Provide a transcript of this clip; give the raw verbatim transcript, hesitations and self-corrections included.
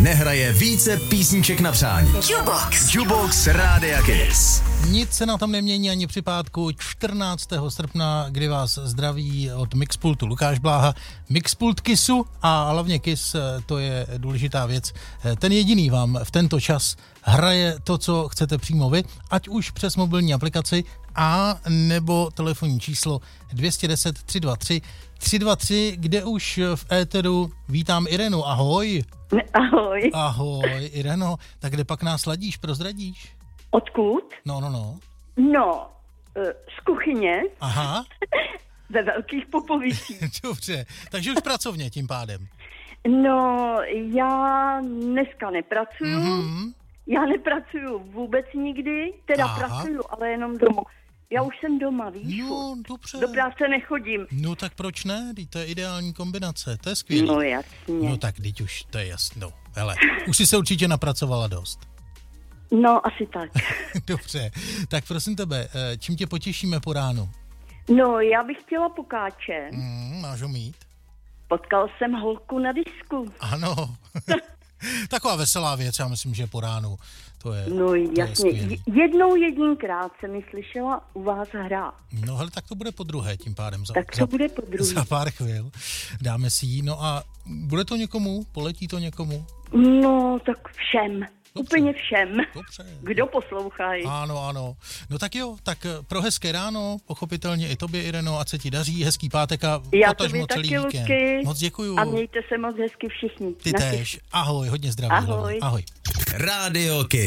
nehraje více písniček na přání. Jukebox. Jukebox Rádia Kiss. Nic se na tom nemění ani při pátku čtrnáctého srpna, kdy vás zdraví od Mixpultu Lukáš Bláha. Mixpult Kissu a hlavně Kiss, to je důležitá věc. Ten jediný vám v tento čas hraje to, co chcete přímo vy, ať už přes mobilní aplikaci a nebo telefonní číslo dvě jedna deset tři dva tři tři dva tři, kde už v éteru vítám Irenu. Ahoj. Ahoj. Ahoj, Ireno. Tak kde pak nás ladíš, prozradíš? Odkud? No, no, no. No, z kuchyně. Aha. Ve Velkých Popovicích. Dobře, takže už pracovně tím pádem. No, já dneska nepracuju. Mm-hmm. Já nepracuju vůbec nikdy, teda Aha. pracuju, ale jenom doma. Já už jsem doma, víš? No, dobře. Do práce nechodím. No tak proč ne? To je ideální kombinace, to je skvělý. No jasně. No tak teď už, to je jasné. No, hele, už jsi se určitě napracovala dost. No, asi tak. Dobře, tak prosím tebe, čím tě potěšíme po ránu? No, já bych chtěla pokáče. Mm, máš ho mít? Potkal jsem holku na disku. Ano. Taková veselá věc, já myslím, že po ránu. To je, no to jasně, je jednou jedinkrát jsem mi slyšela u vás hrát. No hele, tak to bude po druhé tím pádem. Za, tak to za, bude po druhé. Za pár chvil dáme si jí. No a bude to někomu? Poletí to někomu? No, tak všem. Dobře. Úplně všem. Dobře. Kdo poslouchají. Ano, ano. No tak jo, tak pro hezké ráno, pochopitelně i tobě, Ireno, ať se ti daří, hezký pátek a potažmo celý víkend. Luky. Moc děkuju. A mějte se moc hezky všichni. Ty též. Ahoj, hodně zdraví. Ahoj. Ahoj. Rádio Kiss.